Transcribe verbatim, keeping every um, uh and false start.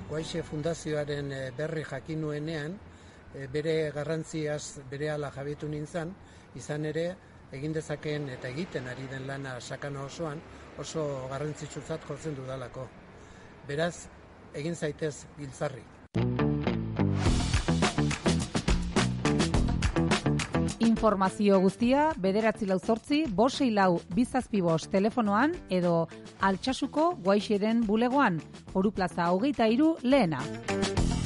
Guaixe Fundazioaren berri jakin nuenean, bere garrantziaz berehala jabetu nintzen, izan ere egin dezakeen eta egiten ari den lana sakana osoan oso garrantzitsutzat jotzen dudalako. Beraz, egin zaitez giltzarri. Informazio guztia bederatzi lau zortzi, bost sei lau bi zazpi bost telefonoan edo Altsasuko Guaixeren bulegoan, Foru Plaza hogeita hiru lehena.